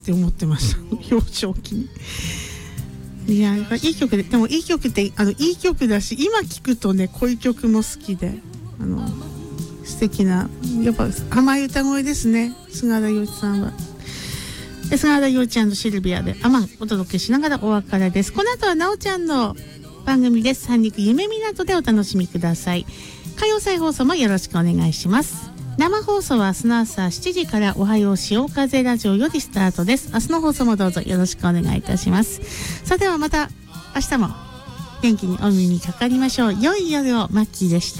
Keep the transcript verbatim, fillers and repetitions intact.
って思ってました幼少期に。いやいい曲で、でもいい曲ってあのいい曲だし、今聴くとねこういう曲も好きで、あの素敵なやっぱ甘い歌声ですね、菅田洋一さんは。で菅田洋一&シルビアでアマンお届けしながらお別れです。この後はなおちゃんの番組です。三陸夢港でお楽しみください。歌謡祭放送もよろしくお願いします。生放送は明日の朝しちじからおはよう潮風ラジオよりスタートです。明日の放送もどうぞよろしくお願いいたします。それではまた明日も元気にお耳にかかりましょう。良い夜を。マッキーでした。